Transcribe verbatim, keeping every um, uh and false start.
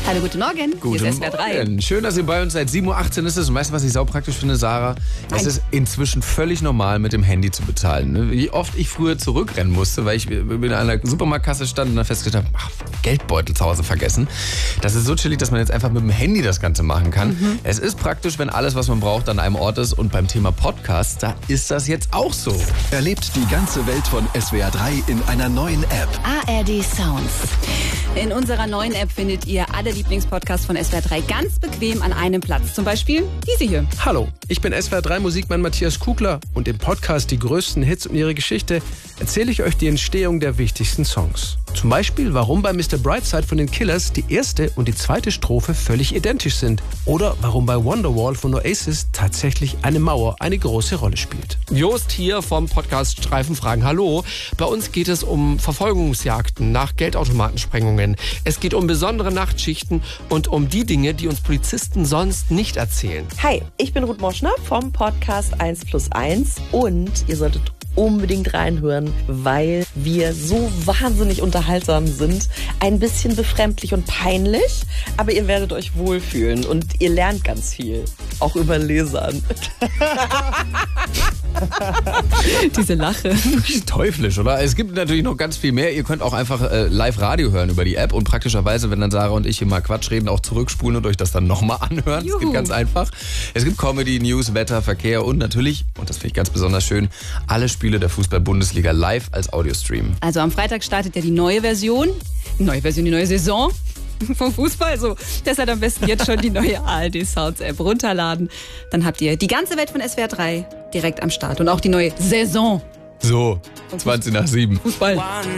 Hallo, guten Morgen. Guten Hier ist S W R drei. Morgen. Schön, dass ihr bei uns seid. sieben Uhr achtzehn ist es. Und weißt du, was ich saupraktisch finde, Sarah? Es ist inzwischen völlig normal, mit dem Handy zu bezahlen. Wie oft ich früher zurückrennen musste, weil ich in einer Supermarktkasse stand und dann festgestellt habe, ach, Geldbeutel zu Hause vergessen. Das ist so chillig, dass man jetzt einfach mit dem Handy das Ganze machen kann. Mhm. Es ist praktisch, wenn alles, was man braucht, an einem Ort ist. Und beim Thema Podcasts, da ist das jetzt auch so. Erlebt die ganze Welt von S W R drei in einer neuen App. A R D Sounds. In unserer neuen App findet ihr alle Lieblingspodcasts von S W R drei ganz bequem an einem Platz. Zum Beispiel diese hier. Hallo, ich bin S W R drei Musikmann Matthias Kugler und im Podcast Die größten Hits und ihre Geschichte erzähle ich euch die Entstehung der wichtigsten Songs. Zum Beispiel, warum bei Mister Brightside von den Killers die erste und die zweite Strophe völlig identisch sind. Oder warum bei Wonderwall von Oasis tatsächlich eine Mauer eine große Rolle spielt. Jost hier vom Podcast Streifenfragen. Hallo. Bei uns geht es um Verfolgungsjagden nach Geldautomatensprengungen. Es geht um besondere Nachtschichten und um die Dinge, die uns Polizisten sonst nicht erzählen. Hi, ich bin Ruth Moschner vom Podcast eins plus eins und ihr solltet unbedingt reinhören, weil wir so wahnsinnig unterhaltsam sind. Ein bisschen befremdlich und peinlich, aber ihr werdet euch wohlfühlen und ihr lernt ganz viel. Auch über Lesern. Diese Lache. Teuflisch, oder? Es gibt natürlich noch ganz viel mehr. Ihr könnt auch einfach äh, Live-Radio hören über die App und praktischerweise, wenn dann Sarah und ich hier mal Quatsch reden, auch zurückspulen und euch das dann nochmal anhören. Juhu. Es geht ganz einfach. Es gibt Comedy, News, Wetter, Verkehr und natürlich, und das finde ich ganz besonders schön, alle Spiele der Fußball-Bundesliga live als Audiostream. Also am Freitag startet ja die neue Version. Die neue Version, die neue Saison vom Fußball. So, deshalb am besten jetzt schon die neue A R D Sounds App runterladen. Dann habt ihr die ganze Welt von S W R drei direkt am Start und auch die neue Saison. So, zwanzig nach sieben. Fußball.